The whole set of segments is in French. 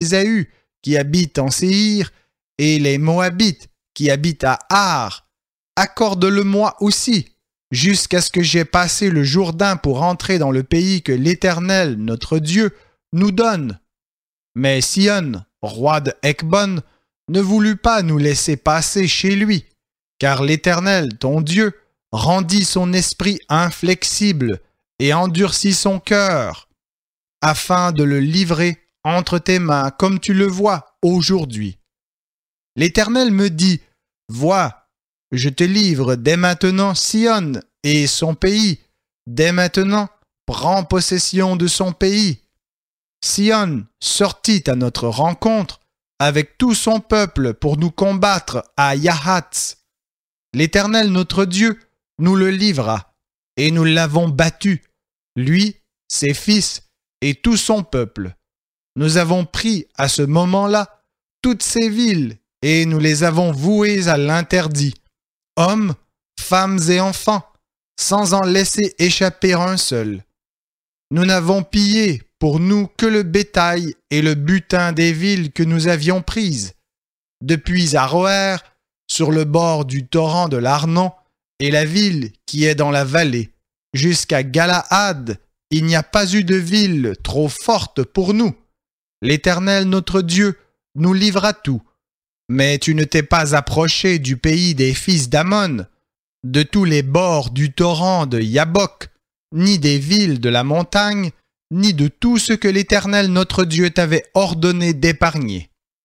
Ésaü qui habitent en Séhir et les Moabites qui habitent à Ar. Accorde-le-moi aussi, jusqu'à ce que j'aie passé le Jourdain pour entrer dans le pays que l'Éternel, notre Dieu, nous donne. » Mais Sihon, roi de Heshbon, ne voulut pas nous laisser passer chez lui, car l'Éternel, ton Dieu, rendit son esprit inflexible et endurcit son cœur, afin de le livrer entre tes mains, comme tu le vois aujourd'hui. L'Éternel me dit, « Vois, je te livre dès maintenant Sihon et son pays. Dès maintenant, prends possession de son pays. » Sihon sortit à notre rencontre avec tout son peuple pour nous combattre à Yahatz. L'Éternel notre Dieu nous le livra, et nous l'avons battu, lui, ses fils et tout son peuple. Nous avons pris à ce moment-là toutes ces villes et nous les avons vouées à l'interdit, hommes, femmes et enfants, sans en laisser échapper un seul. Nous n'avons pillé pour nous que le bétail et le butin des villes que nous avions prises, depuis Aroër, sur le bord du torrent de l'Arnon, et la ville qui est dans la vallée, jusqu'à Galaad. Il n'y a pas eu de ville trop forte pour nous. L'Éternel notre Dieu nous livra tout. Mais tu ne t'es pas approché du pays des fils d'Ammon, de tous les bords du torrent de Yabok, ni des villes de la montagne, ni de tout ce que l'Éternel notre Dieu t'avait ordonné d'épargner.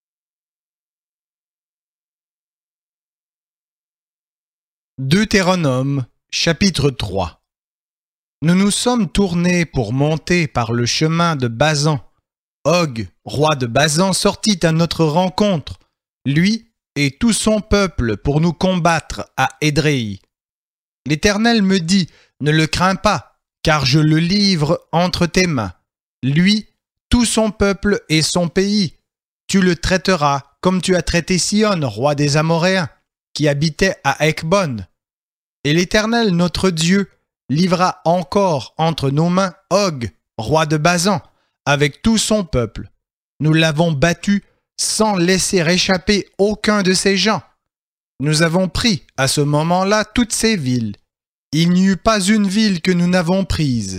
Deutéronome, chapitre 3. Nous nous sommes tournés pour monter par le chemin de Basan. Og, roi de Basan, sortit à notre rencontre, lui et tout son peuple, pour nous combattre à Édréi. L'Éternel me dit, « Ne le crains pas, car je le livre entre tes mains. Lui, tout son peuple et son pays. Tu le traiteras comme tu as traité Sihon, roi des Amoréens, qui habitait à Heshbon. Et l'Éternel, notre Dieu, livra encore entre nos mains Og, roi de Basan, avec tout son peuple. Nous l'avons battu sans laisser échapper aucun de ses gens. Nous avons pris à ce moment-là toutes ces villes. Il n'y eut pas une ville que nous n'avons prise.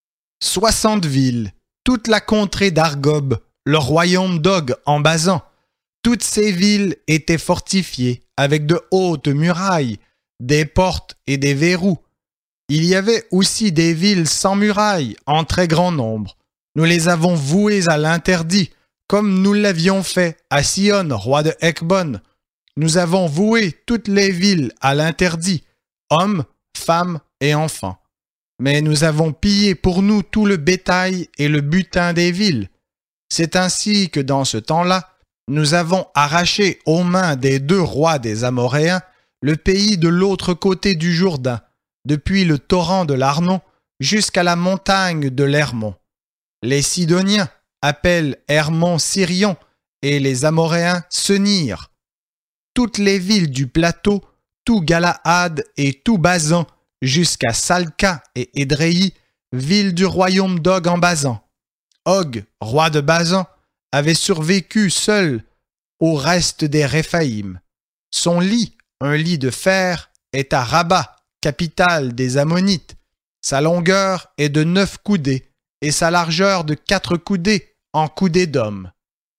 60 villes, toute la contrée d'Argob, le royaume d'Og en Basan. Toutes ces villes étaient fortifiées avec de hautes murailles, des portes et des verrous. Il y avait aussi des villes sans murailles en très grand nombre. Nous les avons vouées à l'interdit, comme nous l'avions fait à Sihon, roi de Heshbon. Nous avons voué toutes les villes à l'interdit, hommes, femmes et enfants. Mais nous avons pillé pour nous tout le bétail et le butin des villes. C'est ainsi que dans ce temps-là, nous avons arraché aux mains des 2 rois des Amoréens le pays de l'autre côté du Jourdain, depuis le torrent de l'Arnon jusqu'à la montagne de l'Hermon. Les Sidoniens appellent Hermon Sirion et les Amoréens Senir. Toutes les villes du plateau, tout Galaad et tout Basan, jusqu'à Salca et Édréi, villes du royaume d'Og en Basan. Og, roi de Basan, avait survécu seul au reste des Réphaïm. Son lit, un lit de fer, est à Rabat, capitale des Ammonites. Sa longueur est de 9 coudées et sa largeur de 4 coudées en coudées d'homme.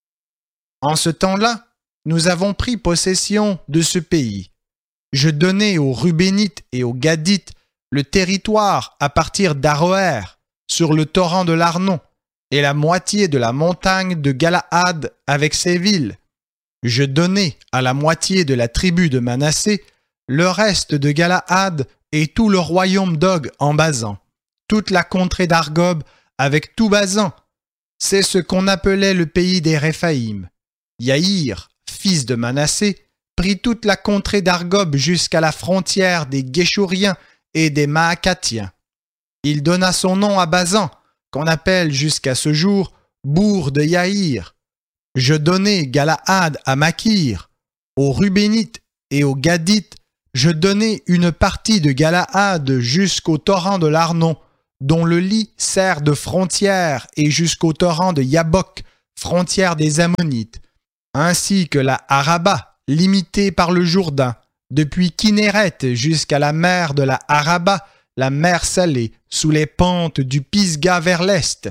En ce temps-là, nous avons pris possession de ce pays. Je donnai aux Rubénites et aux Gadites le territoire à partir d'Aroër, sur le torrent de l'Arnon, et la moitié de la montagne de Galaad avec ses villes. Je donnai à la moitié de la tribu de Manassé le reste de Galaad et tout le royaume d'Og en Basan, toute la contrée d'Argob avec tout Basan. C'est ce qu'on appelait le pays des Réphaïm. Yaïr, fils de Manassé, prit toute la contrée d'Argob jusqu'à la frontière des Guéchouriens et des Maacathiens. Il donna son nom à Basan, qu'on appelle jusqu'à ce jour bourg de Yaïr. Je donnai Galaad à Makir. Aux Rubénites et aux Gadites, je donnai une partie de Galaad jusqu'au torrent de l'Arnon, dont le lit sert de frontière, et jusqu'au torrent de Yabok, frontière des Ammonites, ainsi que la Araba, limitée par le Jourdain, depuis Kinéret jusqu'à la mer de la Araba, la mer Salée, sous les pentes du Pisga vers l'est.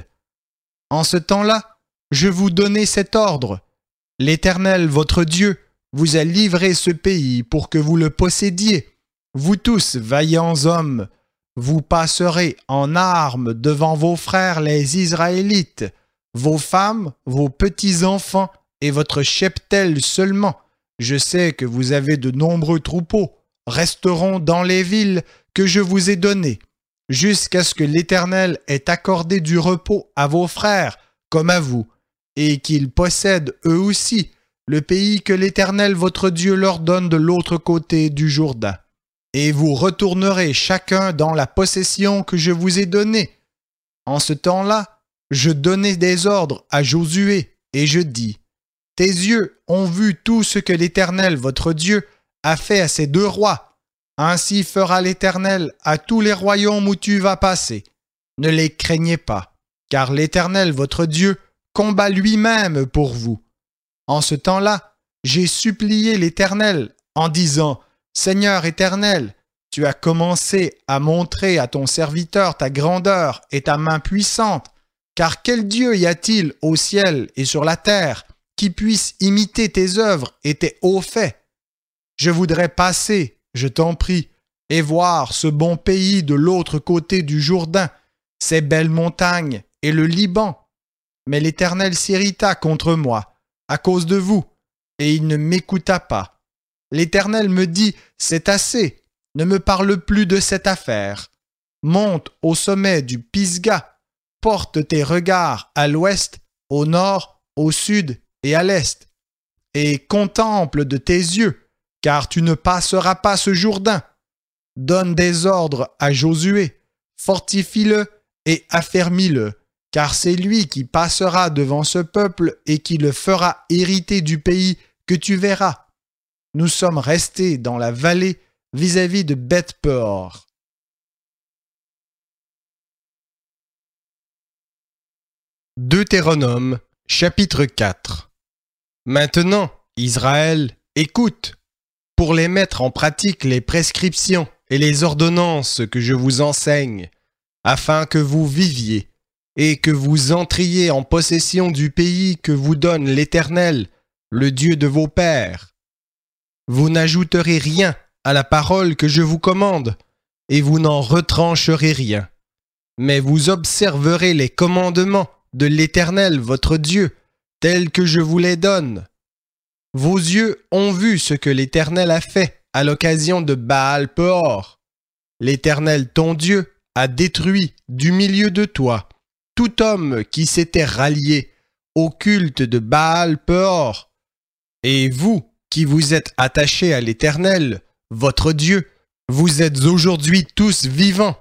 En ce temps-là, je vous donnai cet ordre. L'Éternel, votre Dieu, vous a livré ce pays pour que vous le possédiez. Vous tous, vaillants hommes, vous passerez en armes devant vos frères les Israélites, vos femmes, vos petits-enfants et votre cheptel seulement. Je sais que vous avez de nombreux troupeaux, resteront dans les villes que je vous ai données, jusqu'à ce que l'Éternel ait accordé du repos à vos frères comme à vous, et qu'ils possèdent eux aussi le pays que l'Éternel votre Dieu leur donne de l'autre côté du Jourdain. Et vous retournerez chacun dans la possession que je vous ai donnée. En ce temps-là, je donnai des ordres à Josué, et je dis, « Tes yeux ont vu tout ce que l'Éternel votre Dieu a fait à ces deux rois. Ainsi fera l'Éternel à tous les royaumes où tu vas passer. Ne les craignez pas, car l'Éternel votre Dieu combat lui-même pour vous. » En ce temps-là, j'ai supplié l'Éternel en disant, « Seigneur éternel, tu as commencé à montrer à ton serviteur ta grandeur et ta main puissante, car quel Dieu y a-t-il au ciel et sur la terre qui puisse imiter tes œuvres et tes hauts faits? Je voudrais passer, je t'en prie, et voir ce bon pays de l'autre côté du Jourdain, ces belles montagnes et le Liban. Mais l'Éternel s'irrita contre moi, à cause de vous, et il ne m'écouta pas. L'Éternel me dit, « C'est assez, ne me parle plus de cette affaire. Monte au sommet du Pisga, porte tes regards à l'ouest, au nord, au sud et à l'est, et contemple de tes yeux, car tu ne passeras pas ce Jourdain. Donne des ordres à Josué, fortifie-le et affermis-le, car c'est lui qui passera devant ce peuple et qui le fera hériter du pays que tu verras. Nous sommes restés dans la vallée vis-à-vis de Beth-Peor. » Deutéronome, chapitre 4. Maintenant, Israël, écoute, pour les mettre en pratique les prescriptions et les ordonnances que je vous enseigne, afin que vous viviez et que vous entriez en possession du pays que vous donne l'Éternel, le Dieu de vos pères. Vous n'ajouterez rien à la parole que je vous commande, et vous n'en retrancherez rien. Mais vous observerez les commandements de l'Éternel votre Dieu, tels que je vous les donne. Vos yeux ont vu ce que l'Éternel a fait à l'occasion de Baal-Peor. L'Éternel ton Dieu a détruit du milieu de toi tout homme qui s'était rallié au culte de Baal-Peor. Et vous, qui vous êtes attachés à l'Éternel, votre Dieu, vous êtes aujourd'hui tous vivants.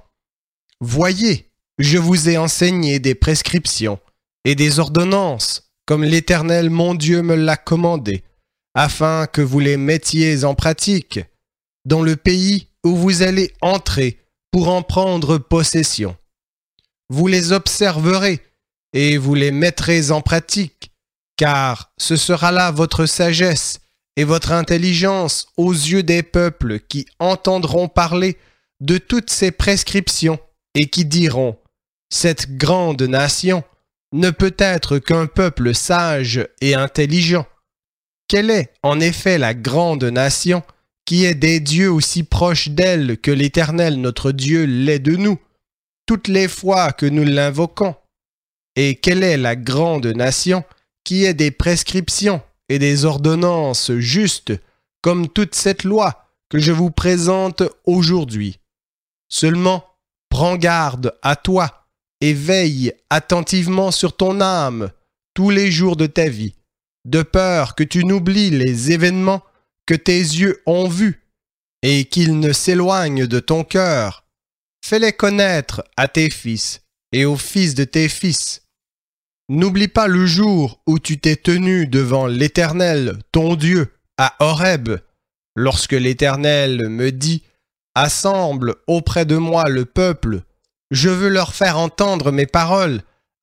Voyez, je vous ai enseigné des prescriptions et des ordonnances, comme l'Éternel mon Dieu me l'a commandé, afin que vous les mettiez en pratique, dans le pays où vous allez entrer pour en prendre possession. Vous les observerez et vous les mettrez en pratique, car ce sera là votre sagesse et votre intelligence aux yeux des peuples qui entendront parler de toutes ces prescriptions et qui diront « Cette grande nation ne peut être qu'un peuple sage et intelligent. Quelle est en effet la grande nation qui est des dieux aussi proches d'elle que l'Éternel notre Dieu l'est de nous, toutes les fois que nous l'invoquons? Et quelle est la grande nation qui ait des prescriptions et des ordonnances justes, comme toute cette loi que je vous présente aujourd'hui? Seulement, prends garde à toi et veille attentivement sur ton âme tous les jours de ta vie, de peur que tu n'oublies les événements que tes yeux ont vus et qu'ils ne s'éloignent de ton cœur. Fais-les connaître à tes fils et aux fils de tes fils. N'oublie pas le jour où tu t'es tenu devant l'Éternel, ton Dieu, à Horeb, lorsque l'Éternel me dit « Assemble auprès de moi le peuple, je veux leur faire entendre mes paroles,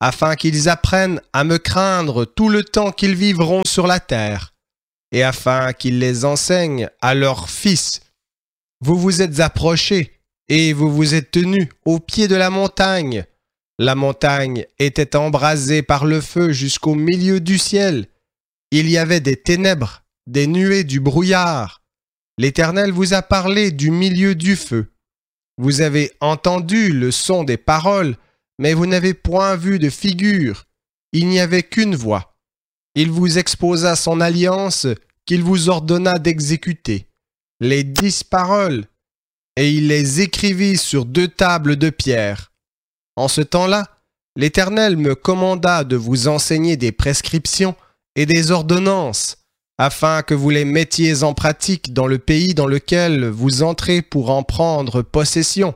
afin qu'ils apprennent à me craindre tout le temps qu'ils vivront sur la terre, et afin qu'ils les enseignent à leurs fils. Vous vous êtes approchés, et vous vous êtes tenus au pied de la montagne. La montagne était embrasée par le feu jusqu'au milieu du ciel. Il y avait des ténèbres, des nuées, du brouillard. L'Éternel vous a parlé du milieu du feu. Vous avez entendu le son des paroles, mais vous n'avez point vu de figure. Il n'y avait qu'une voix. Il vous exposa son alliance qu'il vous ordonna d'exécuter. Les 10 paroles, et il les écrivit sur 2 tables de pierre. En ce temps-là, l'Éternel me commanda de vous enseigner des prescriptions et des ordonnances, afin que vous les mettiez en pratique dans le pays dans lequel vous entrez pour en prendre possession.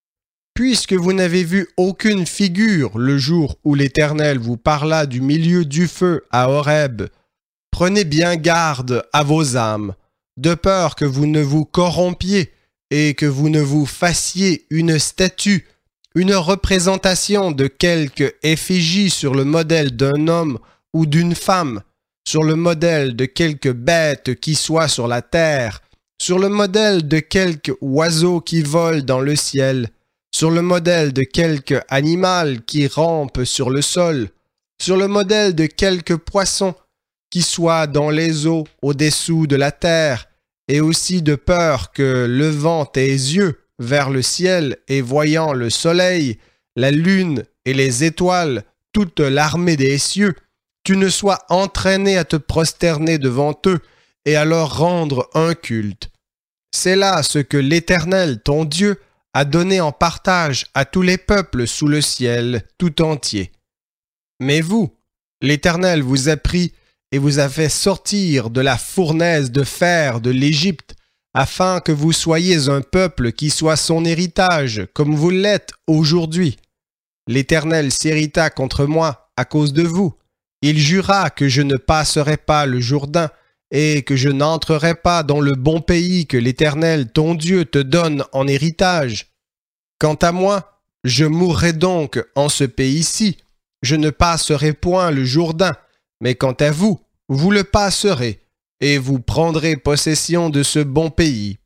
Puisque vous n'avez vu aucune figure le jour où l'Éternel vous parla du milieu du feu à Horeb, prenez bien garde à vos âmes, de peur que vous ne vous corrompiez et que vous ne vous fassiez une statue, une représentation de quelque effigie sur le modèle d'un homme ou d'une femme, sur le modèle de quelque bête qui soit sur la terre, sur le modèle de quelque oiseau qui vole dans le ciel, sur le modèle de quelque animal qui rampe sur le sol, sur le modèle de quelque poisson qui soit dans les eaux au-dessous de la terre, et aussi de peur que, levant tes yeux vers le ciel et voyant le soleil, la lune et les étoiles, toute l'armée des cieux, tu ne sois entraîné à te prosterner devant eux et à leur rendre un culte. C'est là ce que l'Éternel, ton Dieu, a donné en partage à tous les peuples sous le ciel tout entier. Mais vous, l'Éternel vous a pris et vous a fait sortir de la fournaise de fer de l'Égypte, afin que vous soyez un peuple qui soit son héritage, comme vous l'êtes aujourd'hui. L'Éternel s'irrita contre moi à cause de vous. Il jura que je ne passerai pas le Jourdain, et que je n'entrerai pas dans le bon pays que l'Éternel, ton Dieu, te donne en héritage. Quant à moi, je mourrai donc en ce pays-ci. Je ne passerai point le Jourdain, mais quant à vous, vous le passerez, et vous prendrez possession de ce bon pays.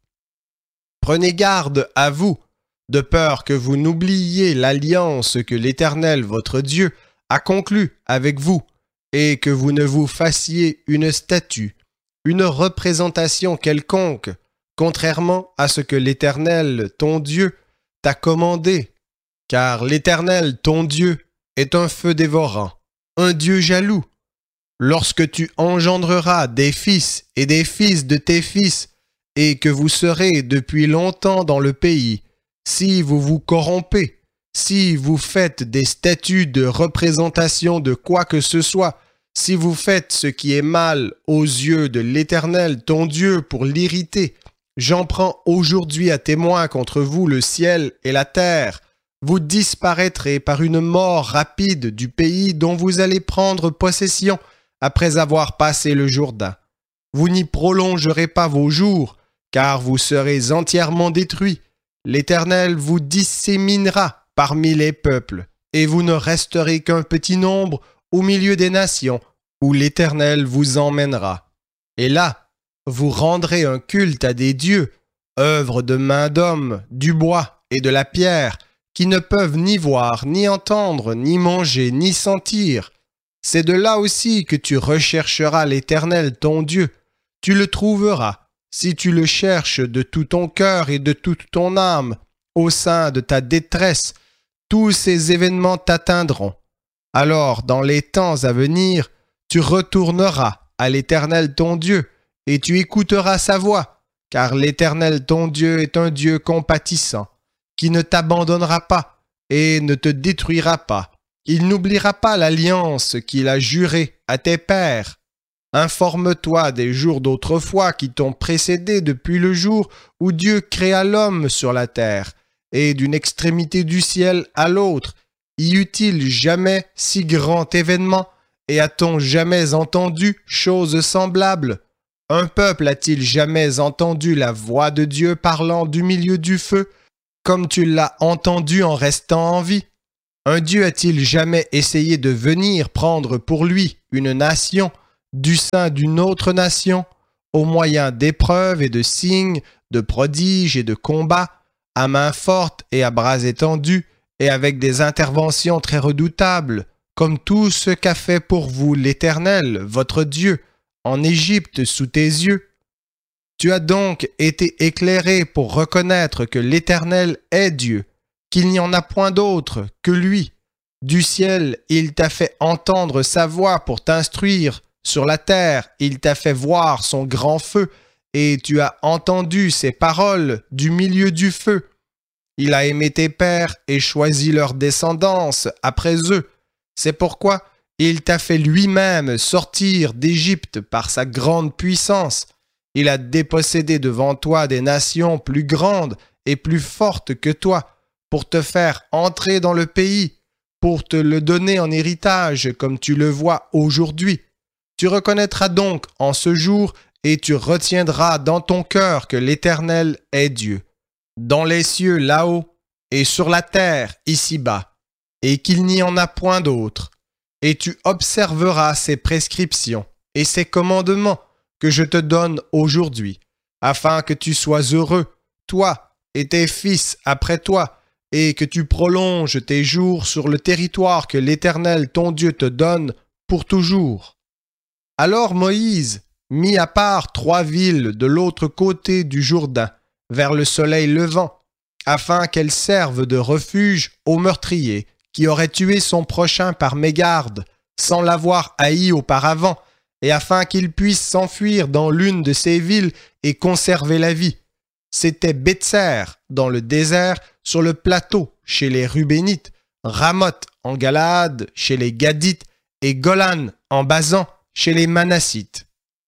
Prenez garde à vous, de peur que vous n'oubliiez l'alliance que l'Éternel, votre Dieu, a conclue avec vous, et que vous ne vous fassiez une statue, une représentation quelconque, contrairement à ce que l'Éternel, ton Dieu, t'a commandé, car l'Éternel, ton Dieu, est un feu dévorant, un Dieu jaloux. Lorsque tu engendreras des fils et des fils de tes fils, et que vous serez depuis longtemps dans le pays, si vous vous corrompez, si vous faites des statues de représentation de quoi que ce soit, si vous faites ce qui est mal aux yeux de l'Éternel, ton Dieu, pour l'irriter, j'en prends aujourd'hui à témoin contre vous le ciel et la terre. Vous disparaîtrez par une mort rapide du pays dont vous allez prendre possession après avoir passé le Jourdain. Vous n'y prolongerez pas vos jours, car vous serez entièrement détruits. L'Éternel vous disséminera parmi les peuples, et vous ne resterez qu'un petit nombre au milieu des nations, où l'Éternel vous emmènera. Et là, vous rendrez un culte à des dieux, œuvres de main d'homme, du bois et de la pierre, qui ne peuvent ni voir, ni entendre, ni manger, ni sentir. C'est de là aussi que tu rechercheras l'Éternel ton Dieu. Tu le trouveras, si tu le cherches de tout ton cœur et de toute ton âme, au sein de ta détresse. Tous ces événements t'atteindront. Alors, dans les temps à venir, tu retourneras à l'Éternel ton Dieu, et tu écouteras sa voix, car l'Éternel ton Dieu est un Dieu compatissant, qui ne t'abandonnera pas et ne te détruira pas. Il n'oubliera pas l'alliance qu'il a jurée à tes pères. Informe-toi des jours d'autrefois qui t'ont précédé depuis le jour où Dieu créa l'homme sur la terre, et d'une extrémité du ciel à l'autre. Y eut-il jamais si grand événement, et a-t-on jamais entendu chose semblable? Un peuple a-t-il jamais entendu la voix de Dieu parlant du milieu du feu, comme tu l'as entendu en restant en vie? Un Dieu a-t-il jamais essayé de venir prendre pour lui une nation du sein d'une autre nation, au moyen d'épreuves et de signes, de prodiges et de combats, à main forte et à bras étendus, et avec des interventions très redoutables, comme tout ce qu'a fait pour vous l'Éternel, votre Dieu, en Égypte sous tes yeux? Tu as donc été éclairé pour reconnaître que l'Éternel est Dieu, qu'il n'y en a point d'autre que lui. Du ciel, il t'a fait entendre sa voix pour t'instruire. Sur la terre, il t'a fait voir son grand feu, et tu as entendu ses paroles du milieu du feu. Il a aimé tes pères et choisi leur descendance après eux. C'est pourquoi il t'a fait lui-même sortir d'Égypte par sa grande puissance. Il a dépossédé devant toi des nations plus grandes et plus fortes que toi, pour te faire entrer dans le pays, pour te le donner en héritage comme tu le vois aujourd'hui. Tu reconnaîtras donc en ce jour et tu retiendras dans ton cœur que l'Éternel est Dieu, dans les cieux là-haut et sur la terre ici-bas, et qu'il n'y en a point d'autre. Et tu observeras ses prescriptions et ses commandements que je te donne aujourd'hui, afin que tu sois heureux, toi et tes fils après toi, et que tu prolonges tes jours sur le territoire que l'Éternel ton Dieu te donne pour toujours. Alors Moïse mit à part 3 villes de l'autre côté du Jourdain, vers le soleil levant, afin qu'elles servent de refuge aux meurtriers qui auraient tué son prochain par mégarde, sans l'avoir haï auparavant, et afin qu'il puisse s'enfuir dans l'une de ces villes et conserver la vie. C'était Bétser, dans le désert, sur le plateau, chez les Rubénites, Ramoth en Galaad, chez les Gadites, et Golan en Basan, chez les Manassites.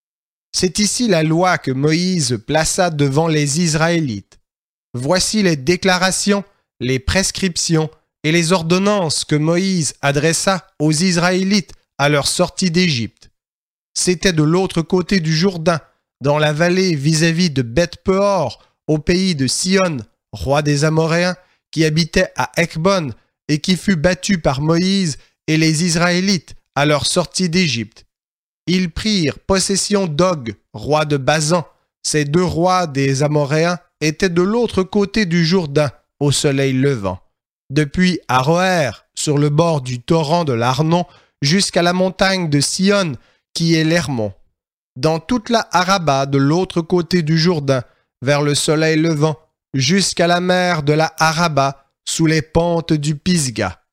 C'est ici la loi que Moïse plaça devant les Israélites. Voici les déclarations, les prescriptions et les ordonnances que Moïse adressa aux Israélites à leur sortie d'Égypte. C'était de l'autre côté du Jourdain, dans la vallée vis-à-vis de Beth-Peor, au pays de Sihon, roi des Amoréens, qui habitait à Ekbon et qui fut battu par Moïse et les Israélites à leur sortie d'Égypte. Ils prirent possession d'Og, roi de Basan. Ces 2 rois des Amoréens étaient de l'autre côté du Jourdain, au soleil levant. Depuis Aroër, sur le bord du torrent de l'Arnon, jusqu'à la montagne de Sihon, qui est l'Hermon. Dans toute la Araba de l'autre côté du Jourdain, vers le soleil levant, jusqu'à la mer de la Araba, sous les pentes du Pisga.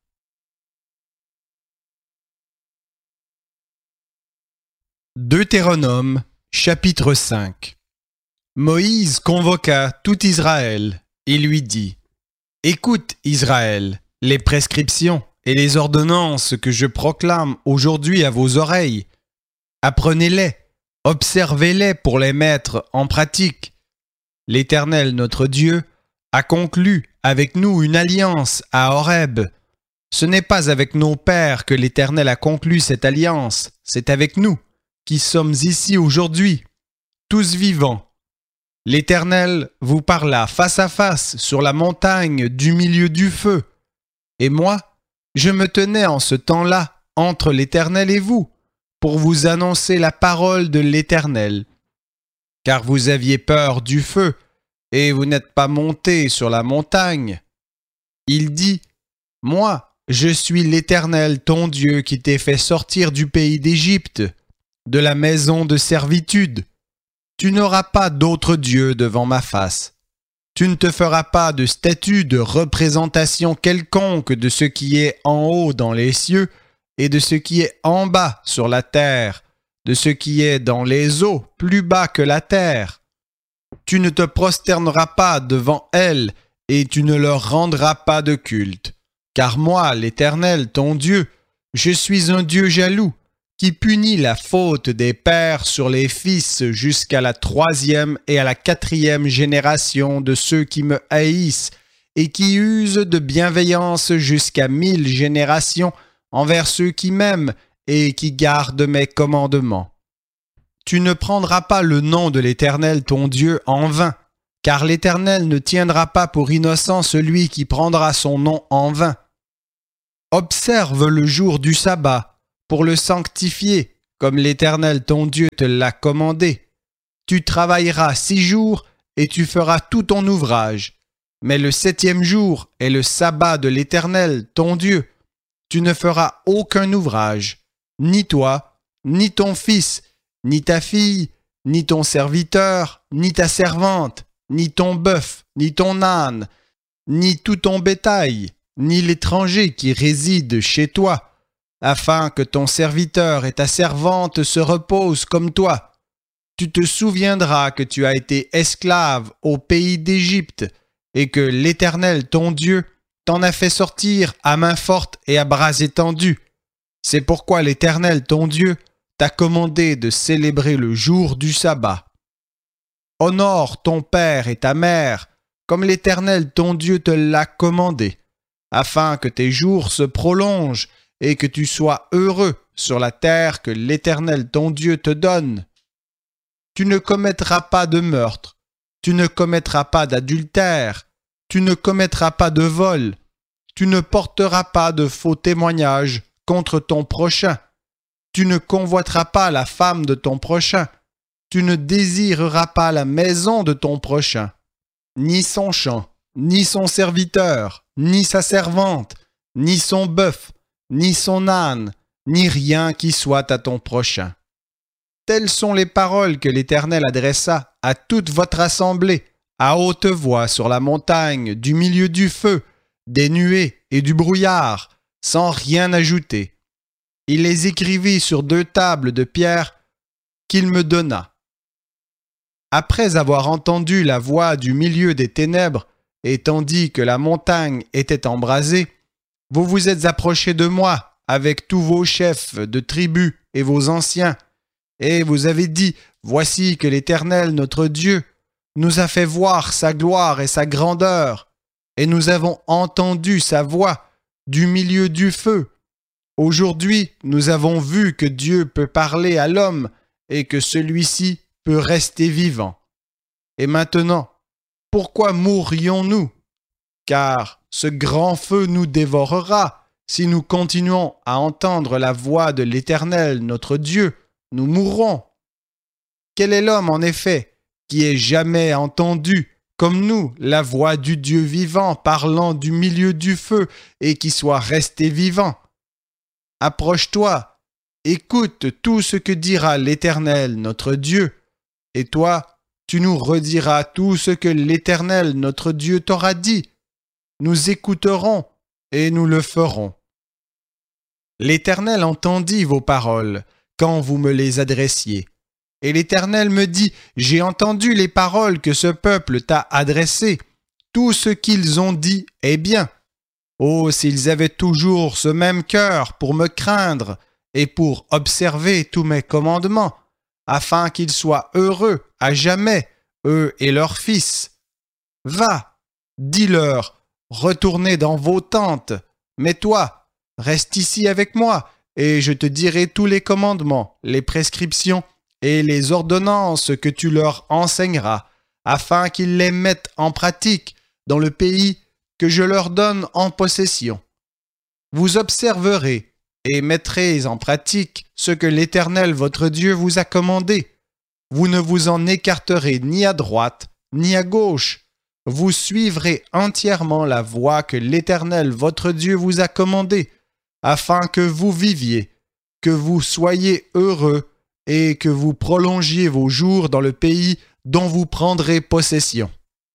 Deutéronome, chapitre 5. Moïse convoqua tout Israël et lui dit : Écoute, Israël, les prescriptions et les ordonnances que je proclame aujourd'hui à vos oreilles. Apprenez-les, observez-les pour les mettre en pratique. L'Éternel, notre Dieu, a conclu avec nous une alliance à Horeb. Ce n'est pas avec nos pères que l'Éternel a conclu cette alliance, c'est avec nous, qui sommes ici aujourd'hui, tous vivants. L'Éternel vous parla face à face sur la montagne du milieu du feu. Et moi, je me tenais en ce temps-là entre l'Éternel et vous, pour vous annoncer la parole de l'Éternel. Car vous aviez peur du feu, et vous n'êtes pas montés sur la montagne. Il dit : Moi, je suis l'Éternel ton Dieu qui t'ai fait sortir du pays d'Égypte, de la maison de servitude. Tu n'auras pas d'autre Dieu devant ma face. Tu ne te feras pas de statue de représentation quelconque de ce qui est en haut dans les cieux et de ce qui est en bas sur la terre, de ce qui est dans les eaux plus bas que la terre. Tu ne te prosterneras pas devant elles et tu ne leur rendras pas de culte. Car moi, l'Éternel, ton Dieu, je suis un Dieu jaloux, qui punit la faute des pères sur les fils jusqu'à la 3e et à la 4e génération de ceux qui me haïssent, et qui usent de bienveillance jusqu'à 1000 générations envers ceux qui m'aiment et qui gardent mes commandements. Tu ne prendras pas le nom de l'Éternel ton Dieu en vain, car l'Éternel ne tiendra pas pour innocent celui qui prendra son nom en vain. Observe le jour du sabbat pour le sanctifier, comme l'Éternel ton Dieu te l'a commandé. Tu travailleras 6 jours et tu feras tout ton ouvrage. Mais le 7e jour est le sabbat de l'Éternel ton Dieu. Tu ne feras aucun ouvrage, ni toi, ni ton fils, ni ta fille, ni ton serviteur, ni ta servante, ni ton bœuf, ni ton âne, ni tout ton bétail, ni l'étranger qui réside chez toi, afin que ton serviteur et ta servante se reposent comme toi. Tu te souviendras que tu as été esclave au pays d'Égypte, et que l'Éternel ton Dieu t'en a fait sortir à main forte et à bras étendus. C'est pourquoi l'Éternel ton Dieu t'a commandé de célébrer le jour du sabbat. Honore ton père et ta mère, comme l'Éternel ton Dieu te l'a commandé, afin que tes jours se prolongent et que tu sois heureux sur la terre que l'Éternel ton Dieu te donne. Tu ne commettras pas de meurtre, tu ne commettras pas d'adultère, tu ne commettras pas de vol, tu ne porteras pas de faux témoignages contre ton prochain, tu ne convoiteras pas la femme de ton prochain, tu ne désireras pas la maison de ton prochain, ni son champ, ni son serviteur, ni sa servante, ni son bœuf, ni son âne, ni rien qui soit à ton prochain. Telles sont les paroles que l'Éternel adressa à toute votre assemblée, à haute voix sur la montagne, du milieu du feu, des nuées et du brouillard, sans rien ajouter. Il les écrivit sur 2 tables de pierre qu'il me donna. Après avoir entendu la voix du milieu des ténèbres, et tandis que la montagne était embrasée, vous vous êtes approchés de moi avec tous vos chefs de tribus et vos anciens, et vous avez dit, voici que l'Éternel notre Dieu nous a fait voir sa gloire et sa grandeur, et nous avons entendu sa voix du milieu du feu. Aujourd'hui, nous avons vu que Dieu peut parler à l'homme et que celui-ci peut rester vivant. Et maintenant, pourquoi mourrions-nous? Car ce grand feu nous dévorera si nous continuons à entendre la voix de l'Éternel notre Dieu. Nous mourrons. Quel est l'homme, en effet, qui ait jamais entendu, comme nous, la voix du Dieu vivant parlant du milieu du feu et qui soit resté vivant? Approche-toi, écoute tout ce que dira l'Éternel notre Dieu, et toi, tu nous rediras tout ce que l'Éternel notre Dieu t'aura dit. Nous écouterons et nous le ferons. L'Éternel entendit vos paroles quand vous me les adressiez. Et l'Éternel me dit, j'ai entendu les paroles que ce peuple t'a adressées. Tout ce qu'ils ont dit est bien. Oh, s'ils avaient toujours ce même cœur pour me craindre et pour observer tous mes commandements, afin qu'ils soient heureux à jamais, eux et leurs fils. Va, dis-leur, retournez dans vos tentes, mais toi, reste ici avec moi, et je te dirai tous les commandements, les prescriptions et les ordonnances que tu leur enseigneras, afin qu'ils les mettent en pratique dans le pays que je leur donne en possession. Vous observerez et mettrez en pratique ce que l'Éternel votre Dieu vous a commandé. Vous ne vous en écarterez ni à droite ni à gauche. Vous suivrez entièrement la voie que l'Éternel votre Dieu vous a commandée, afin que vous viviez, que vous soyez heureux et que vous prolongiez vos jours dans le pays dont vous prendrez possession.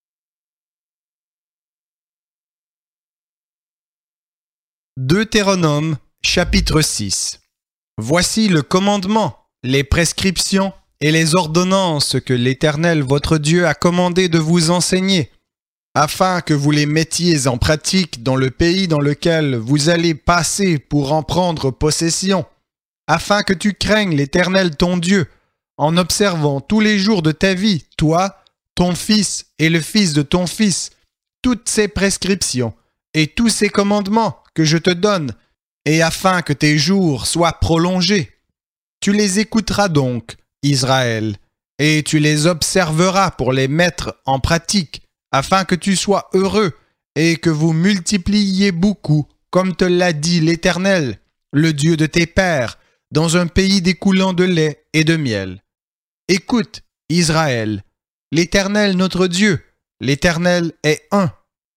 Deutéronome, chapitre 6. Voici le commandement, les prescriptions et les ordonnances que l'Éternel votre Dieu a commandé de vous enseigner, afin que vous les mettiez en pratique dans le pays dans lequel vous allez passer pour en prendre possession, afin que tu craignes l'Éternel ton Dieu, en observant tous les jours de ta vie, toi, ton fils et le fils de ton fils, toutes ces prescriptions et tous ces commandements que je te donne, et afin que tes jours soient prolongés. Tu les écouteras donc, Israël, et tu les observeras pour les mettre en pratique, afin que tu sois heureux et que vous multipliiez beaucoup comme te l'a dit l'Éternel, le Dieu de tes pères, dans un pays découlant de lait et de miel. Écoute, Israël, l'Éternel notre Dieu, l'Éternel est un.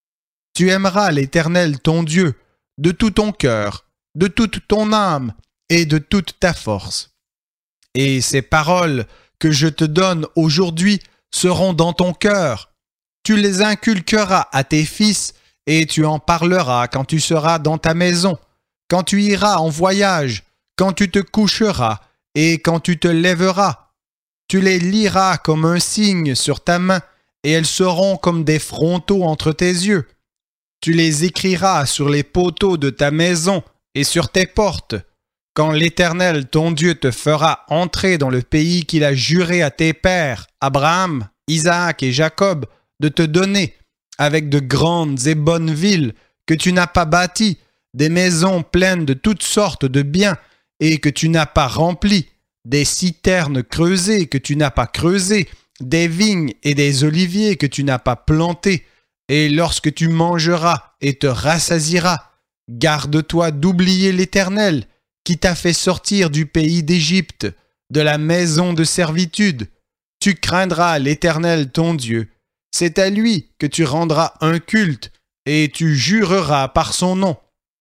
Tu aimeras l'Éternel ton Dieu de tout ton cœur, de toute ton âme et de toute ta force. Et ces paroles que je te donne aujourd'hui seront dans ton cœur. Tu les inculqueras à tes fils et tu en parleras quand tu seras dans ta maison, quand tu iras en voyage, quand tu te coucheras et quand tu te lèveras. Tu les liras comme un signe sur ta main et elles seront comme des frontaux entre tes yeux. Tu les écriras sur les poteaux de ta maison et sur tes portes. Quand l'Éternel ton Dieu te fera entrer dans le pays qu'il a juré à tes pères, Abraham, Isaac et Jacob, de te donner, avec de grandes et bonnes villes que tu n'as pas bâties, des maisons pleines de toutes sortes de biens et que tu n'as pas remplies, des citernes creusées que tu n'as pas creusées, des vignes et des oliviers que tu n'as pas plantés, et lorsque tu mangeras et te rassasieras, garde-toi d'oublier l'Éternel, qui t'a fait sortir du pays d'Égypte, de la maison de servitude. Tu craindras l'Éternel ton Dieu. C'est à lui que tu rendras un culte, et tu jureras par son nom.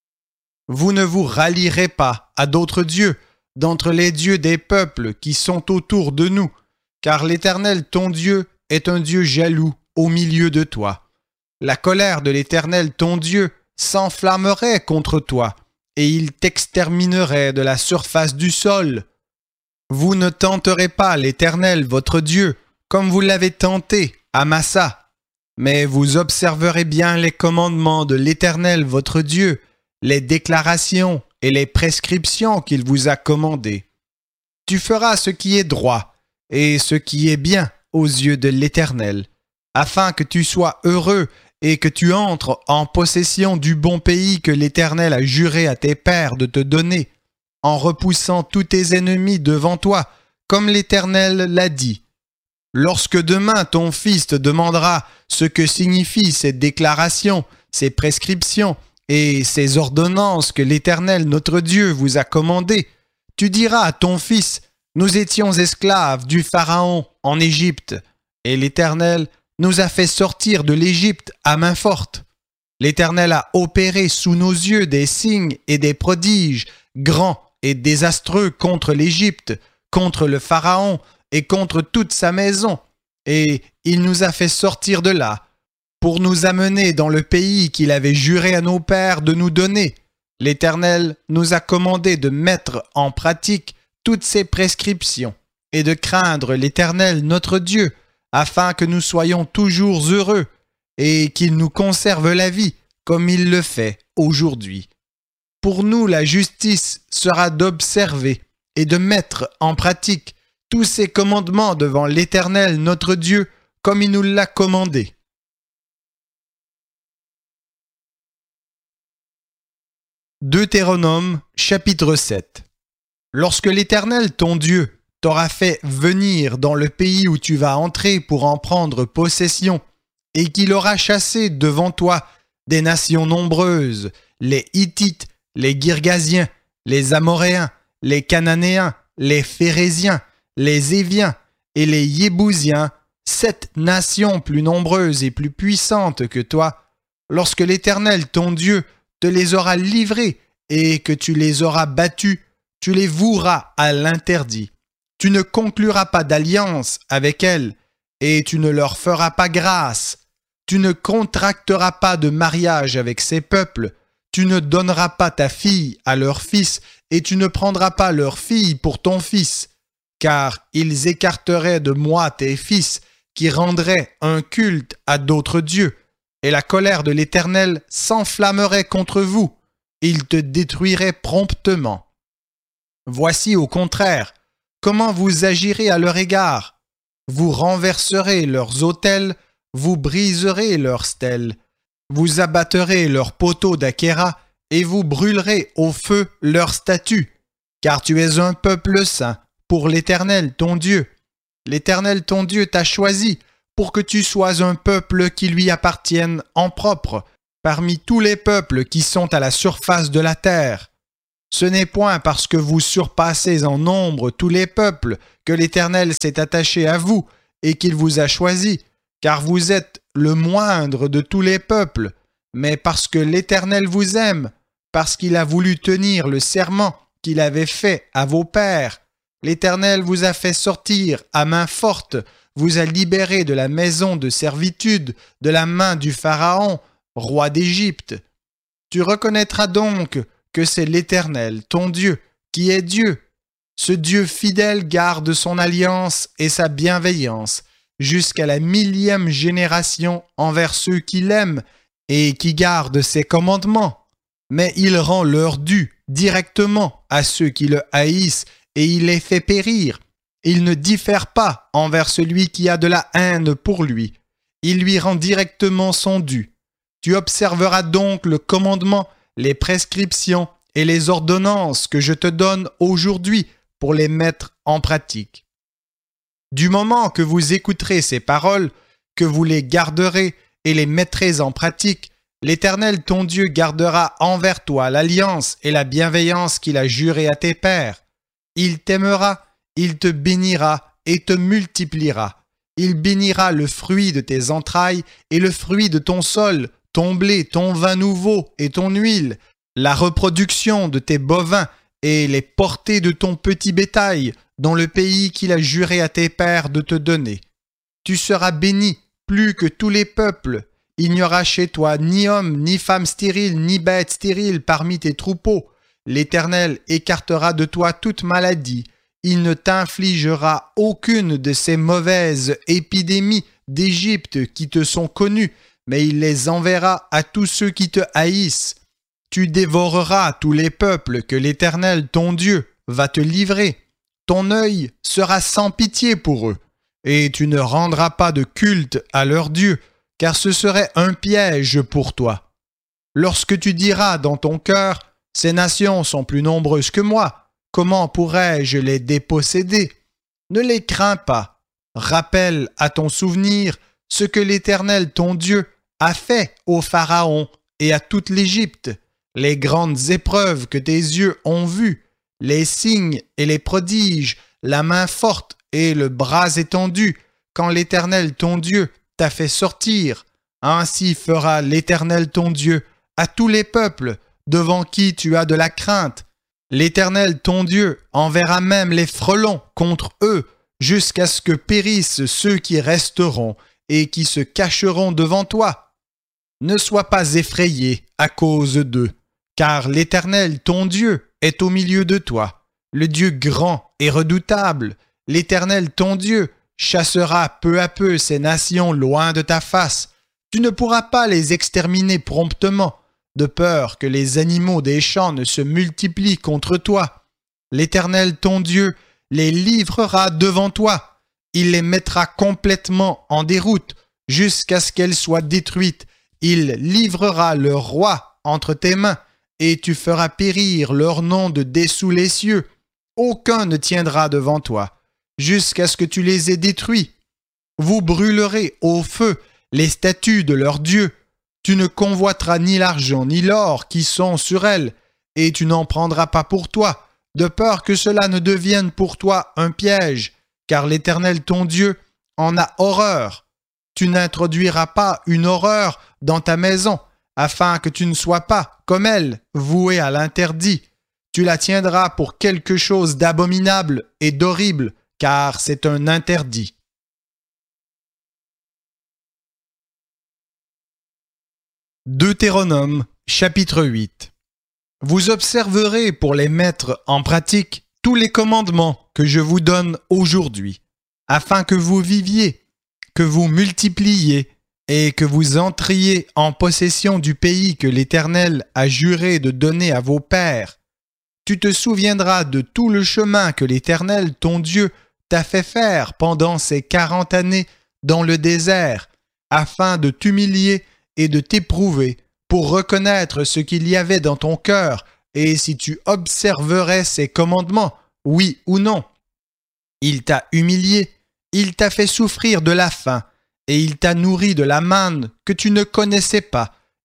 Vous ne vous rallierez pas à d'autres dieux, d'entre les dieux des peuples qui sont autour de nous, car l'Éternel ton Dieu est un Dieu jaloux au milieu de toi. La colère de l'Éternel ton Dieu s'enflammerait contre toi, et il t'exterminerait de la surface du sol. Vous ne tenterez pas l'Éternel votre Dieu, comme vous l'avez tenté à Massa, mais vous observerez bien les commandements de l'Éternel votre Dieu, les déclarations et les prescriptions qu'il vous a commandées. Tu feras ce qui est droit et ce qui est bien aux yeux de l'Éternel, afin que tu sois heureux et que tu entres en possession du bon pays que l'Éternel a juré à tes pères de te donner, en repoussant tous tes ennemis devant toi, comme l'Éternel l'a dit. Lorsque demain ton fils te demandera ce que signifient ces déclarations, ces prescriptions et ces ordonnances que l'Éternel notre Dieu vous a commandées, tu diras à ton fils, nous étions esclaves du Pharaon en Égypte, et l'Éternel nous a fait sortir de l'Égypte à main forte. L'Éternel a opéré sous nos yeux des signes et des prodiges grands et désastreux contre l'Égypte, contre le Pharaon et contre toute sa maison, et il nous a fait sortir de là, pour nous amener dans le pays qu'il avait juré à nos pères de nous donner. L'Éternel nous a commandé de mettre en pratique toutes ses prescriptions et de craindre l'Éternel notre Dieu, afin que nous soyons toujours heureux et qu'il nous conserve la vie comme il le fait aujourd'hui. Pour nous, la justice sera d'observer et de mettre en pratique tous ces commandements devant l'Éternel notre Dieu comme il nous l'a commandé. Deutéronome chapitre 7. Lorsque l'Éternel ton Dieu t'aura fait venir dans le pays où tu vas entrer pour en prendre possession, et qu'il aura chassé devant toi des nations nombreuses, les Hittites, les Girgasiens, les Amoréens, les Cananéens, les Phéréziens, les Éviens et les Yébousiens, 7 nations plus nombreuses et plus puissantes que toi, lorsque l'Éternel ton Dieu te les aura livrées et que tu les auras battus, tu les voueras à l'interdit. Tu ne concluras pas d'alliance avec elles, et tu ne leur feras pas grâce. Tu ne contracteras pas de mariage avec ces peuples. Tu ne donneras pas ta fille à leur fils, et tu ne prendras pas leur fille pour ton fils, car ils écarteraient de moi tes fils, qui rendraient un culte à d'autres dieux, et la colère de l'Éternel s'enflammerait contre vous. Il te détruirait promptement. Voici au contraire, comment vous agirez à leur égard. Vous renverserez leurs autels, vous briserez leurs stèles, vous abattrez leurs poteaux d'Achéra et vous brûlerez au feu leurs statues, car tu es un peuple saint pour l'Éternel ton Dieu. L'Éternel ton Dieu t'a choisi pour que tu sois un peuple qui lui appartienne en propre, parmi tous les peuples qui sont à la surface de la terre. Ce n'est point parce que vous surpassez en nombre tous les peuples que l'Éternel s'est attaché à vous et qu'il vous a choisi, car vous êtes le moindre de tous les peuples, mais parce que l'Éternel vous aime, parce qu'il a voulu tenir le serment qu'il avait fait à vos pères. L'Éternel vous a fait sortir à main forte, vous a libéré de la maison de servitude, de la main du Pharaon, roi d'Égypte. Tu reconnaîtras donc que c'est l'Éternel, ton Dieu, qui est Dieu. Ce Dieu fidèle garde son alliance et sa bienveillance jusqu'à la 1000e génération envers ceux qui l'aiment et qui gardent ses commandements. Mais il rend leur dû directement à ceux qui le haïssent et il les fait périr. Il ne diffère pas envers celui qui a de la haine pour lui. Il lui rend directement son dû. Tu observeras donc le commandement, les prescriptions et les ordonnances que je te donne aujourd'hui pour les mettre en pratique. Du moment que vous écouterez ces paroles, que vous les garderez et les mettrez en pratique, l'Éternel ton Dieu gardera envers toi l'alliance et la bienveillance qu'il a jurée à tes pères. Il t'aimera, il te bénira et te multipliera. Il bénira le fruit de tes entrailles et le fruit de ton sol, ton blé, ton vin nouveau et ton huile, la reproduction de tes bovins et les portées de ton petit bétail dans le pays qu'il a juré à tes pères de te donner. Tu seras béni plus que tous les peuples. Il n'y aura chez toi ni homme, ni femme stérile, ni bête stérile parmi tes troupeaux. L'Éternel écartera de toi toute maladie. Il ne t'infligera aucune de ces mauvaises épidémies d'Égypte qui te sont connues, mais il les enverra à tous ceux qui te haïssent. Tu dévoreras tous les peuples que l'Éternel, ton Dieu, va te livrer. Ton œil sera sans pitié pour eux, et tu ne rendras pas de culte à leur Dieu, car ce serait un piège pour toi. Lorsque tu diras dans ton cœur, « Ces nations sont plus nombreuses que moi, comment pourrais-je les déposséder ?» Ne les crains pas. Rappelle à ton souvenir ce que l'Éternel, ton Dieu, a fait au Pharaon et à toute l'Égypte, les grandes épreuves que tes yeux ont vues, les signes et les prodiges, la main forte et le bras étendu, quand l'Éternel ton Dieu t'a fait sortir. Ainsi fera l'Éternel ton Dieu à tous les peuples devant qui tu as de la crainte. L'Éternel ton Dieu enverra même les frelons contre eux, jusqu'à ce que périssent ceux qui resteront et qui se cacheront devant toi. Ne sois pas effrayé à cause d'eux, car l'Éternel ton Dieu est au milieu de toi, le Dieu grand et redoutable. L'Éternel ton Dieu chassera peu à peu ces nations loin de ta face. Tu ne pourras pas les exterminer promptement, de peur que les animaux des champs ne se multiplient contre toi. L'Éternel ton Dieu les livrera devant toi. Il les mettra complètement en déroute jusqu'à ce qu'elles soient détruites. Il livrera leur roi entre tes mains et tu feras périr leur nom de dessous les cieux. Aucun ne tiendra devant toi jusqu'à ce que tu les aies détruits. Vous brûlerez au feu les statues de leurs dieux. Tu ne convoiteras ni l'argent ni l'or qui sont sur elles, et tu n'en prendras pas pour toi, de peur que cela ne devienne pour toi un piège, car l'Éternel ton Dieu en a horreur. Tu n'introduiras pas une horreur dans ta maison, afin que tu ne sois pas, comme elle, voué à l'interdit. Tu la tiendras pour quelque chose d'abominable et d'horrible, car c'est un interdit. Deutéronome, chapitre 8. Vous observerez pour les mettre en pratique tous les commandements que je vous donne aujourd'hui, afin que vous viviez, que vous multipliiez et que vous entriez en possession du pays que l'Éternel a juré de donner à vos pères. Tu te souviendras de tout le chemin que l'Éternel, ton Dieu, t'a fait faire pendant ces 40 années dans le désert, afin de t'humilier et de t'éprouver pour reconnaître ce qu'il y avait dans ton cœur et si tu observerais ses commandements, oui ou non. Il t'a humilié, il t'a fait souffrir de la faim et il t'a nourri de la manne que tu ne connaissais pas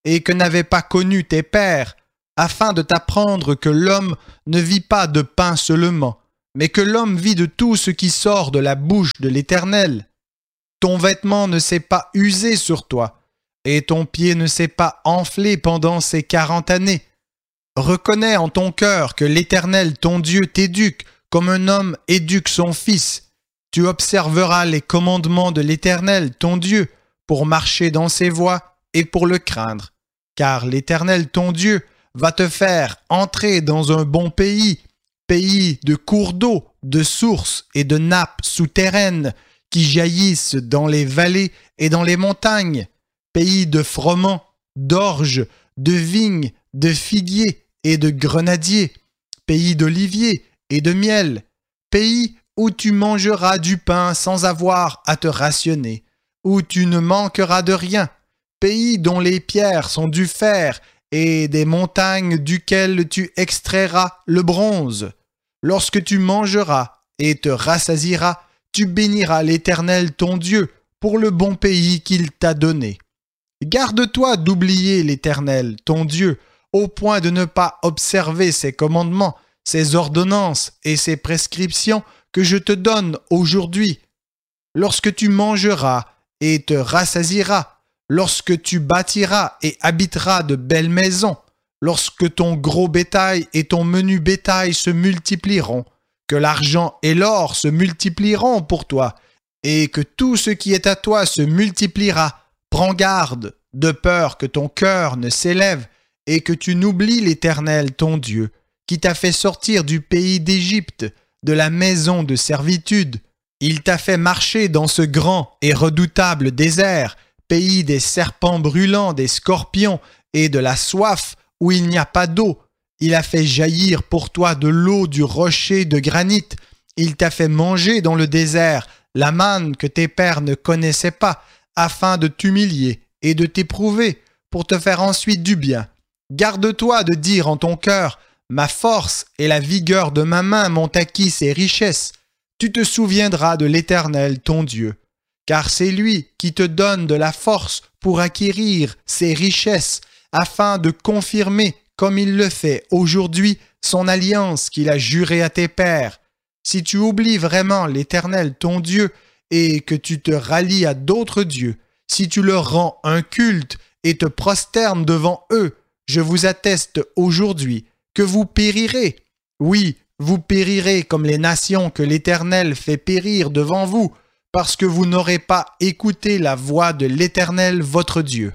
et que n'avaient pas connu tes pères, afin de t'apprendre que l'homme ne vit pas de pain seulement, mais que l'homme vit de tout ce qui sort de la bouche de l'Éternel. Ton vêtement ne s'est pas usé sur toi, et ton pied ne s'est pas enflé pendant ces 40 années. Reconnais en ton cœur que l'Éternel ton Dieu t'éduque comme un homme éduque son fils. Tu observeras les commandements de l'Éternel ton Dieu pour marcher dans ses voies et pour le craindre. Car l'Éternel ton Dieu va te faire entrer dans un bon pays, pays de cours d'eau, de sources et de nappes souterraines qui jaillissent dans les vallées et dans les montagnes, pays de froment, d'orge, de vignes, de figuiers et de grenadiers, pays d'oliviers et de miel, pays où tu mangeras du pain sans avoir à te rationner, où tu ne manqueras de rien, pays dont les pierres sont du fer et des montagnes duquel tu extrairas le bronze. Lorsque tu mangeras et te rassasieras, tu béniras l'Éternel ton Dieu pour le bon pays qu'il t'a donné. Garde-toi d'oublier l'Éternel ton Dieu au point de ne pas observer ses commandements, ses ordonnances et ses prescriptions que je te donne aujourd'hui. Lorsque tu mangeras et te rassasieras, lorsque tu bâtiras et habiteras de belles maisons, lorsque ton gros bétail et ton menu bétail se multiplieront, que l'argent et l'or se multiplieront pour toi, et que tout ce qui est à toi se multipliera, prends garde, de peur que ton cœur ne s'élève et que tu n'oublies l'Éternel ton Dieu, qui t'a fait sortir du pays d'Égypte, de la maison de servitude. Il t'a fait marcher dans ce grand et redoutable désert, pays des serpents brûlants, des scorpions et de la soif, où il n'y a pas d'eau. Il a fait jaillir pour toi de l'eau du rocher de granit. Il t'a fait manger dans le désert la manne que tes pères ne connaissaient pas, afin de t'humilier et de t'éprouver, pour te faire ensuite du bien. Garde-toi de dire en ton cœur, « Ma force et la vigueur de ma main m'ont acquis ces richesses. » Tu te souviendras de l'Éternel ton Dieu, car c'est lui qui te donne de la force pour acquérir ces richesses, afin de confirmer, comme il le fait aujourd'hui, son alliance qu'il a jurée à tes pères. Si tu oublies vraiment l'Éternel ton Dieu et que tu te rallies à d'autres dieux, si tu leur rends un culte et te prosternes devant eux, je vous atteste aujourd'hui que vous périrez. Oui, vous périrez comme les nations que l'Éternel fait périr devant vous, parce que vous n'aurez pas écouté la voix de l'Éternel votre Dieu.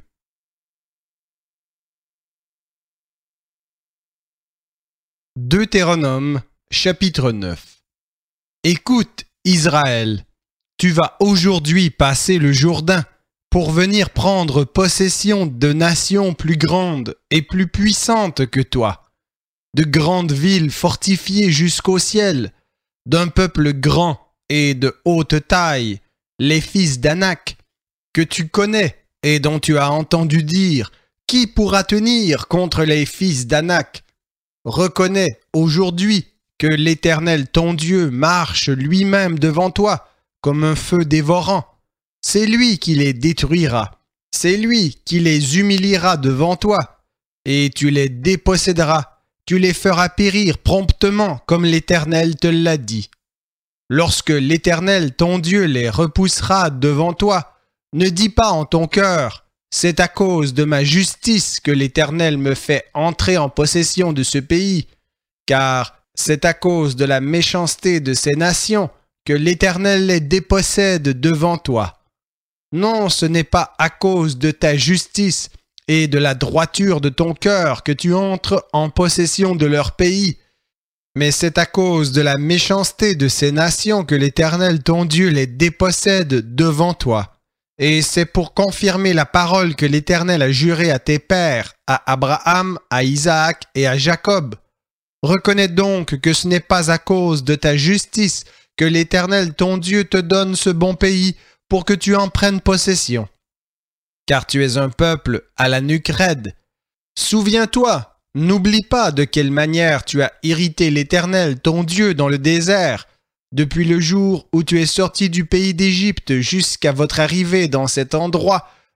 Deutéronome, chapitre 9. Écoute, Israël, tu vas aujourd'hui passer le Jourdain pour venir prendre possession de nations plus grandes et plus puissantes que toi, de grandes villes fortifiées jusqu'au ciel, d'un peuple grand et de haute taille, les fils d'Anak, que tu connais et dont tu as entendu dire, qui pourra tenir contre les fils d'Anak? Reconnais aujourd'hui que l'Éternel ton Dieu marche lui-même devant toi comme un feu dévorant. C'est lui qui les détruira, c'est lui qui les humiliera devant toi, et tu les déposséderas. Tu les feras périr promptement comme l'Éternel te l'a dit. Lorsque l'Éternel ton Dieu les repoussera devant toi, ne dis pas en ton cœur, « C'est à cause de ma justice que l'Éternel me fait entrer en possession de ce pays, car c'est à cause de la méchanceté de ces nations que l'Éternel les dépossède devant toi. » Non, ce n'est pas à cause de ta justice et de la droiture de ton cœur que tu entres en possession de leur pays. Mais c'est à cause de la méchanceté de ces nations que l'Éternel ton Dieu les dépossède devant toi. Et c'est pour confirmer la parole que l'Éternel a jurée à tes pères, à Abraham, à Isaac et à Jacob. Reconnais donc que ce n'est pas à cause de ta justice que l'Éternel ton Dieu te donne ce bon pays pour que tu en prennes possession. Car tu es un peuple à la nuque raide. Souviens-toi, n'oublie pas de quelle manière tu as irrité l'Éternel, ton Dieu, dans le désert, depuis le jour où tu es sorti du pays d'Égypte jusqu'à votre arrivée dans cet endroit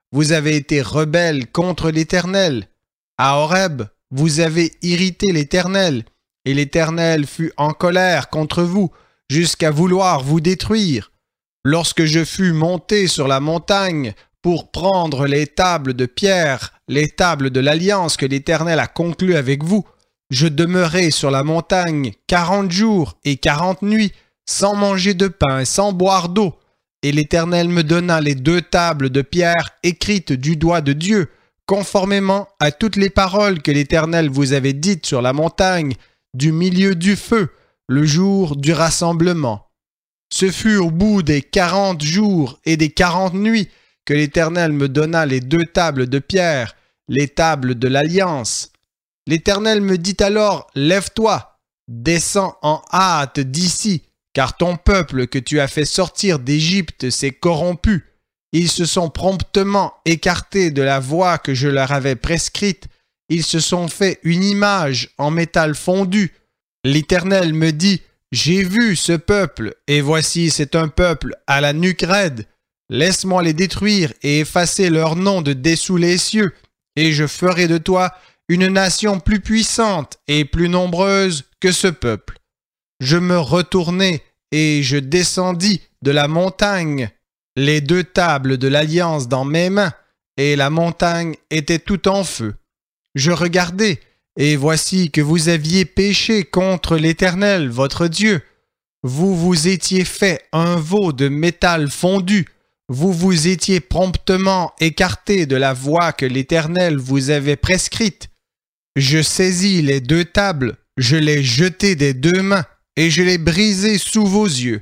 vous avez été rebelles contre l'Éternel. À Horeb, vous avez irrité l'Éternel, et l'Éternel fut en colère contre vous, jusqu'à vouloir vous détruire. Lorsque je fus monté sur la montagne pour prendre les tables de pierre, les tables de l'alliance que l'Éternel a conclue avec vous, je demeurai sur la montagne 40 jours et 40 nuits, sans manger de pain et sans boire d'eau. Et l'Éternel me donna les 2 tables de pierre écrites du doigt de Dieu, conformément à toutes les paroles que l'Éternel vous avait dites sur la montagne, du milieu du feu, le jour du rassemblement. Ce fut au bout des 40 jours et des 40 nuits que l'Éternel me donna les 2 tables de pierre, les tables de l'Alliance. L'Éternel me dit alors, « Lève-toi, descends en hâte d'ici, car ton peuple que tu as fait sortir d'Égypte s'est corrompu. Ils se sont promptement écartés de la voie que je leur avais prescrite. Ils se sont fait une image en métal fondu. » L'Éternel me dit, « J'ai vu ce peuple, et voici c'est un peuple à la nuque raide. Laisse-moi les détruire et effacer leur nom de dessous les cieux, et je ferai de toi une nation plus puissante et plus nombreuse que ce peuple. » Je me retournai et je descendis de la montagne, les 2 tables de l'alliance dans mes mains, et la montagne était tout en feu. Je regardai, et voici que vous aviez péché contre l'Éternel, votre Dieu. Vous vous étiez fait un veau de métal fondu. Vous vous étiez promptement écarté de la voie que l'Éternel vous avait prescrite. Je saisis les 2 tables, je les jetai des 2 mains, et je les brisai sous vos yeux.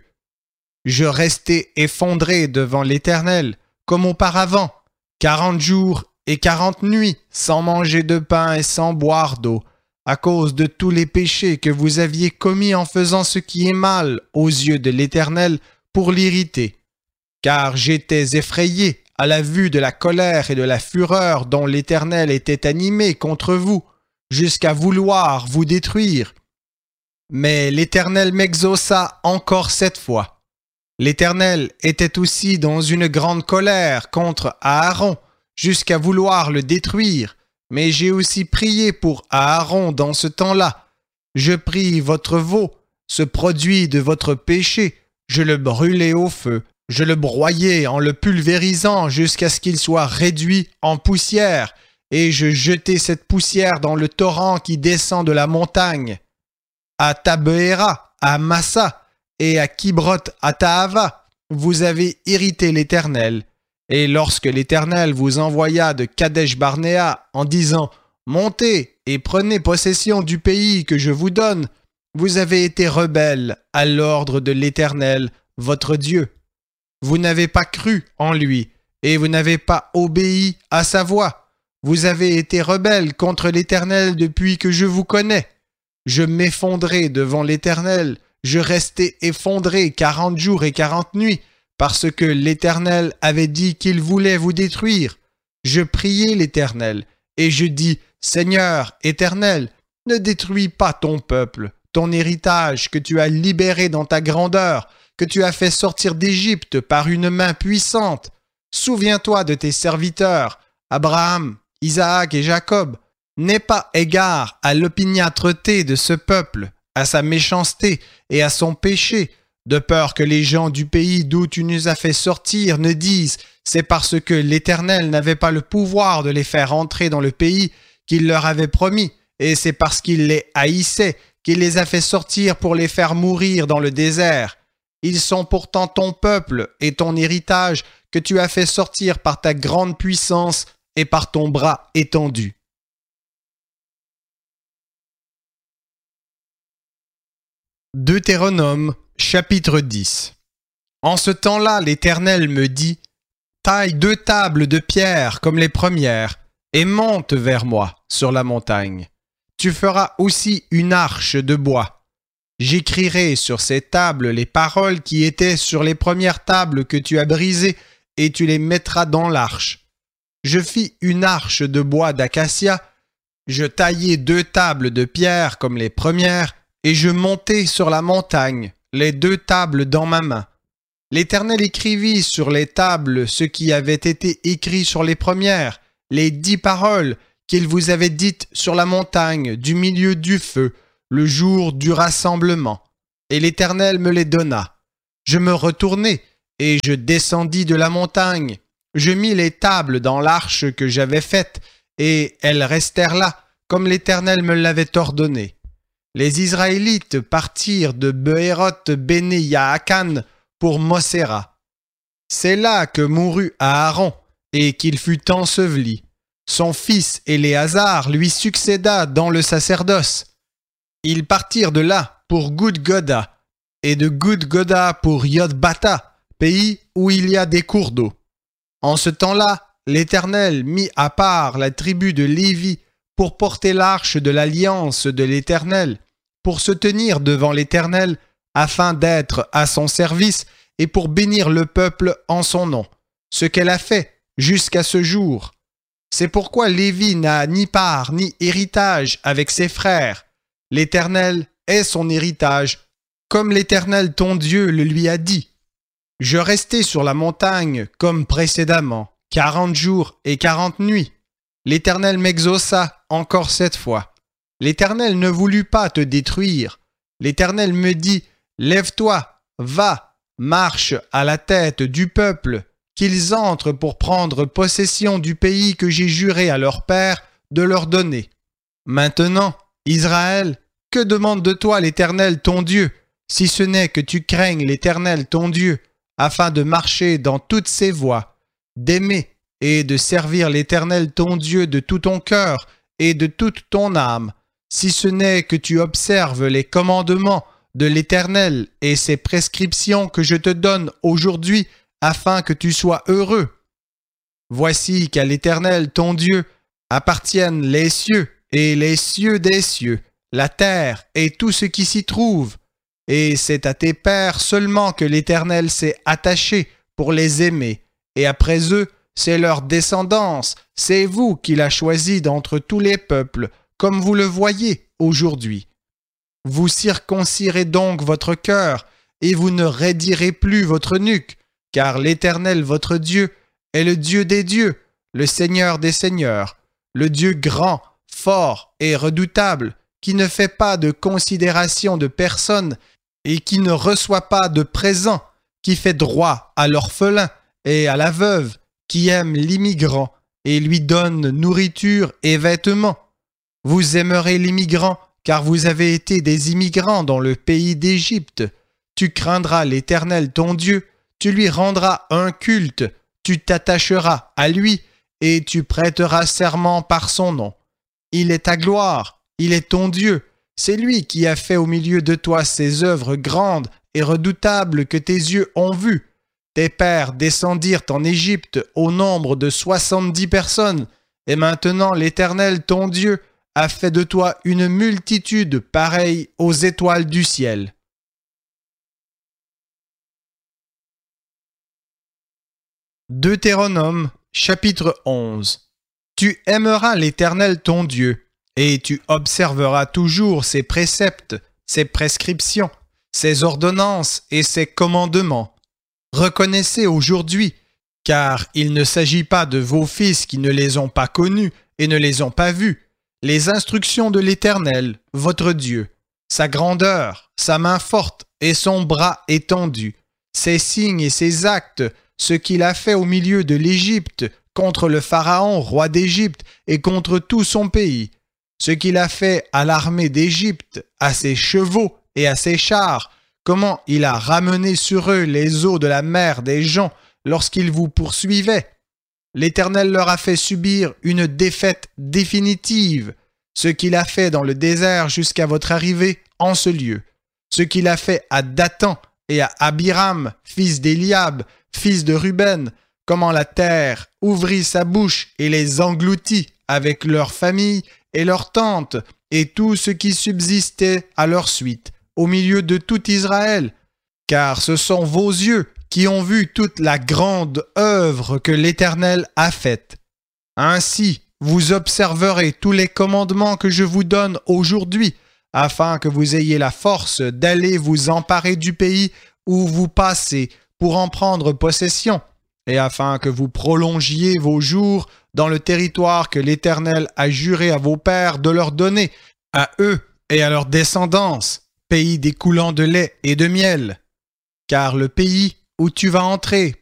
Je restai effondré devant l'Éternel, comme auparavant, 40 jours et 40 nuits, sans manger de pain et sans boire d'eau, à cause de tous les péchés que vous aviez commis en faisant ce qui est mal aux yeux de l'Éternel pour l'irriter. Car j'étais effrayé à la vue de la colère et de la fureur dont l'Éternel était animé contre vous, jusqu'à vouloir vous détruire. Mais l'Éternel m'exauça encore 7 fois. L'Éternel était aussi dans une grande colère contre Aaron, jusqu'à vouloir le détruire, mais j'ai aussi prié pour Aaron dans ce temps-là. Je pris votre veau, ce produit de votre péché, je le brûlai au feu, je le broyai en le pulvérisant jusqu'à ce qu'il soit réduit en poussière, et je jetai cette poussière dans le torrent qui descend de la montagne. À Tabéra, à Massa et à Kibroth-Hattaava, vous avez irrité l'Éternel. Et lorsque l'Éternel vous envoya de Kadesh-Barnéa en disant « Montez et prenez possession du pays que je vous donne », vous avez été rebelles à l'ordre de l'Éternel, votre Dieu. Vous n'avez pas cru en lui et vous n'avez pas obéi à sa voix. Vous avez été rebelles contre l'Éternel depuis que je vous connais. Je m'effondrai devant l'Éternel, je restai effondré 40 jours et 40 nuits, parce que l'Éternel avait dit qu'il voulait vous détruire. Je priai l'Éternel, et je dis, Seigneur Éternel, ne détruis pas ton peuple, ton héritage que tu as libéré dans ta grandeur, que tu as fait sortir d'Égypte par une main puissante. Souviens-toi de tes serviteurs, Abraham, Isaac et Jacob. N'aie pas égard à l'opiniâtreté de ce peuple, à sa méchanceté et à son péché, de peur que les gens du pays d'où tu nous as fait sortir ne disent « C'est parce que l'Éternel n'avait pas le pouvoir de les faire entrer dans le pays qu'il leur avait promis, et c'est parce qu'il les haïssait qu'il les a fait sortir pour les faire mourir dans le désert. Ils sont pourtant ton peuple et ton héritage que tu as fait sortir par ta grande puissance et par ton bras étendu. » Deutéronome, chapitre 10. En ce temps-là, l'Éternel me dit, « Taille 2 tables de pierre comme les premières, et monte vers moi sur la montagne. Tu feras aussi une arche de bois. J'écrirai sur ces tables les paroles qui étaient sur les premières tables que tu as brisées, et tu les mettras dans l'arche. Je fis une arche de bois d'acacia, je taillai 2 tables de pierre comme les premières, et je montai sur la montagne, les 2 tables dans ma main. L'Éternel écrivit sur les tables ce qui avait été écrit sur les premières, les 10 paroles qu'il vous avait dites sur la montagne du milieu du feu, le jour du rassemblement. Et l'Éternel me les donna. Je me retournai, et je descendis de la montagne. Je mis les tables dans l'arche que j'avais faite, et elles restèrent là, comme l'Éternel me l'avait ordonné. Les Israélites partirent de Beéroth Béné Yaakan pour Moséra. C'est là que mourut Aaron, et qu'il fut enseveli. Son fils Éléazar lui succéda dans le sacerdoce. Ils partirent de là pour Goudgoda, et de Goudgoda pour Yotbata, pays où il y a des cours d'eau. En ce temps-là, l'Éternel mit à part la tribu de Lévi pour porter l'arche de l'alliance de l'Éternel, pour se tenir devant l'Éternel, afin d'être à son service et pour bénir le peuple en son nom, ce qu'elle a fait jusqu'à ce jour. C'est pourquoi Lévi n'a ni part ni héritage avec ses frères. L'Éternel est son héritage, comme l'Éternel ton Dieu le lui a dit. Je restai sur la montagne comme précédemment, 40 jours et 40 nuits. L'Éternel m'exauça encore 7 fois. L'Éternel ne voulut pas te détruire. L'Éternel me dit, lève-toi, va, marche à la tête du peuple, qu'ils entrent pour prendre possession du pays que j'ai juré à leur père de leur donner. Maintenant, Israël, que demande de toi l'Éternel ton Dieu, si ce n'est que tu craignes l'Éternel ton Dieu, afin de marcher dans toutes ses voies, d'aimer et de servir l'Éternel ton Dieu de tout ton cœur et de toute ton âme, si ce n'est que tu observes les commandements de l'Éternel et ses prescriptions que je te donne aujourd'hui, afin que tu sois heureux. Voici qu'à l'Éternel ton Dieu appartiennent les cieux et les cieux des cieux, la terre et tout ce qui s'y trouve, et c'est à tes pères seulement que l'Éternel s'est attaché pour les aimer, et après eux, c'est leur descendance, c'est vous qu'il a choisi d'entre tous les peuples, comme vous le voyez aujourd'hui. Vous circoncirez donc votre cœur, et vous ne raidirez plus votre nuque, car l'Éternel votre Dieu est le Dieu des dieux, le Seigneur des seigneurs, le Dieu grand, fort et redoutable, qui ne fait pas de considération de personne et qui ne reçoit pas de présent, qui fait droit à l'orphelin et à la veuve, qui aime l'immigrant et lui donne nourriture et vêtements. Vous aimerez l'immigrant, car vous avez été des immigrants dans le pays d'Égypte. Tu craindras l'Éternel ton Dieu, tu lui rendras un culte, tu t'attacheras à lui et tu prêteras serment par son nom. Il est ta gloire, il est ton Dieu, c'est lui qui a fait au milieu de toi ces œuvres grandes et redoutables que tes yeux ont vues. Tes pères descendirent en Égypte au nombre de 70 personnes, et maintenant l'Éternel ton Dieu a fait de toi une multitude pareille aux étoiles du ciel. Deutéronome, chapitre 11. Tu aimeras l'Éternel ton Dieu, et tu observeras toujours ses préceptes, ses prescriptions, ses ordonnances et ses commandements. Reconnaissez aujourd'hui, car il ne s'agit pas de vos fils qui ne les ont pas connus et ne les ont pas vus, les instructions de l'Éternel, votre Dieu, sa grandeur, sa main forte et son bras étendu, ses signes et ses actes, ce qu'il a fait au milieu de l'Égypte, contre le Pharaon, roi d'Égypte, et contre tout son pays, ce qu'il a fait à l'armée d'Égypte, à ses chevaux et à ses chars, comment il a ramené sur eux les eaux de la mer des gens lorsqu'ils vous poursuivaient. L'Éternel leur a fait subir une défaite définitive, ce qu'il a fait dans le désert jusqu'à votre arrivée en ce lieu, ce qu'il a fait à Dathan et à Abiram, fils d'Éliab, fils de Ruben, comment la terre ouvrit sa bouche et les engloutit avec leurs familles et leurs tentes et tout ce qui subsistait à leur suite, au milieu de tout Israël, car ce sont vos yeux qui ont vu toute la grande œuvre que l'Éternel a faite. Ainsi, vous observerez tous les commandements que je vous donne aujourd'hui, afin que vous ayez la force d'aller vous emparer du pays où vous passez, pour en prendre possession, et afin que vous prolongiez vos jours dans le territoire que l'Éternel a juré à vos pères de leur donner, à eux et à leur descendance, pays découlant de lait et de miel. Car le pays où tu vas entrer